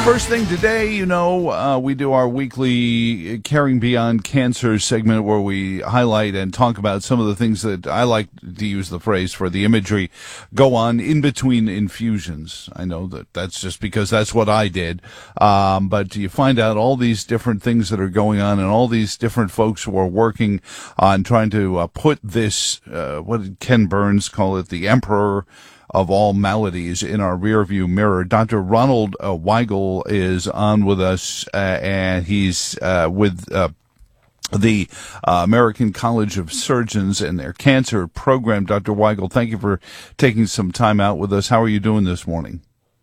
First thing today, we do our weekly Caring Beyond Cancer segment where we highlight and talk about some of the things that I like to use the phrase for the imagery go on in between infusions. I know that's just because that's what I did. But you find out all these different things that are going on and all these different folks who are working on trying to put this, what did Ken Burns call it, the emperor of all maladies in our rearview mirror. Dr. Ronald Weigel is on with us, and he's with the American College of Surgeons and their cancer program. Dr. Weigel, thank you for taking some time out with us. How are you doing this morning?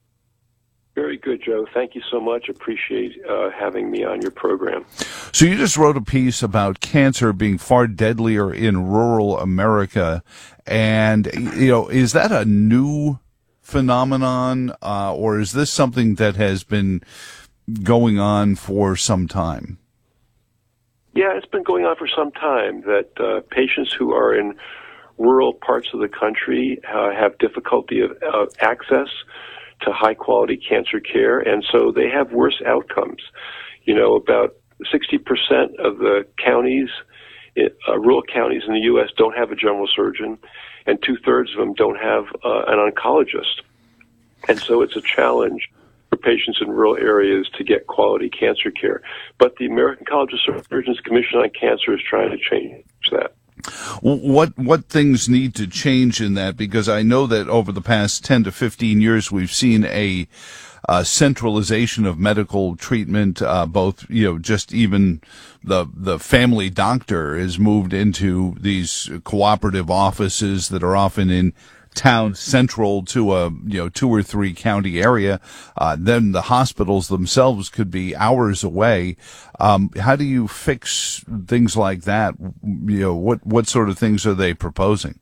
Very good, Joe. Thank you so much. Appreciate having me on your program. So you just wrote a piece about cancer being far deadlier in rural America. And, is that a new phenomenon, or is this something that has been going on for some time? Yeah, it's been going on for some time that patients who are in rural parts of the country have difficulty of access to high-quality cancer care, and so they have worse outcomes. About 60% of the counties, rural counties in the U.S. don't have a general surgeon, and two-thirds of them don't have an oncologist. And so it's a challenge for patients in rural areas to get quality cancer care. But the American College of Surgeons Commission on Cancer is trying to change that. What things need to change in that? Because I know that over the past 10 to 15 years, we've seen a centralization of medical treatment, both, just even the family doctor is moved into these cooperative offices that are often in town central to a 2 or 3 county area. Then the hospitals themselves could be hours away. How do you fix things like that? What sort of things are they proposing?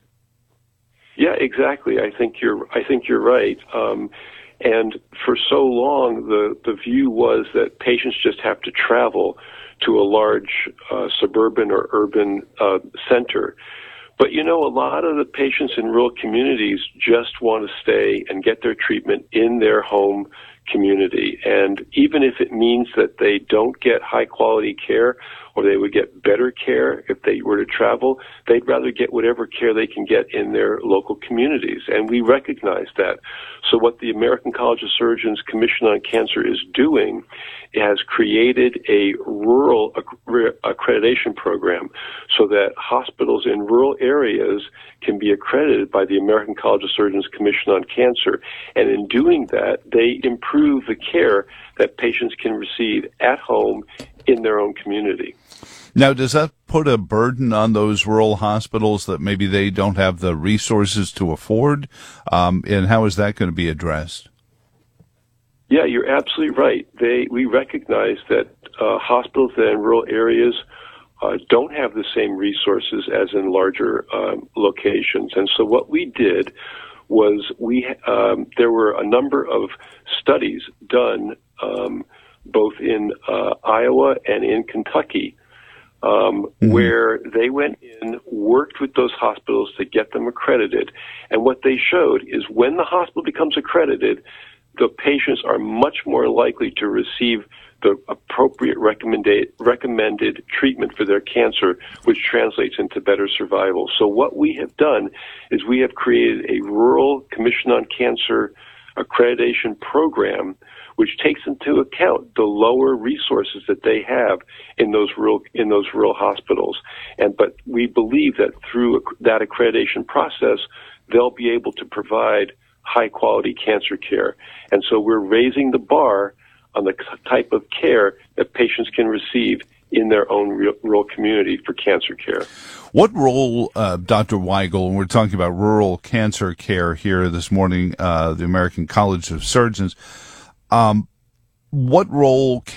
Yeah, exactly. I think you're right. And for so long, the view was that patients just have to travel to a large suburban or urban center. But, a lot of the patients in rural communities just want to stay and get their treatment in their home community. And even if it means that they don't get high-quality care or they would get better care if they were to travel, they'd rather get whatever care they can get in their local communities. And we recognize that. So what the American College of Surgeons Commission on Cancer is doing has created a rural accreditation program so that hospitals in rural areas can be accredited by the American College of Surgeons Commission on Cancer. And in doing that, they improve the care that patients can receive at home in their own community. Now, does that put a burden on those rural hospitals that maybe they don't have the resources to afford? And how is that going to be addressed? Yeah, you're absolutely right. We recognize that hospitals that in rural areas don't have the same resources as in larger locations. And so what we did was there were a number of studies done both in Iowa and in Kentucky where they went in, worked with those hospitals to get them accredited. And what they showed is when the hospital becomes accredited, the patients are much more likely to receive the appropriate recommended treatment for their cancer, which translates into better survival. So what we have done is we have created a Rural Commission on Cancer accreditation program which takes into account the lower resources that they have in those rural hospitals. But we believe that through that accreditation process, they'll be able to provide high-quality cancer care. And so we're raising the bar on the type of care that patients can receive in their own rural community for cancer care. What role, Dr. Weigel, and we're talking about rural cancer care here this morning, the American College of Surgeons, what role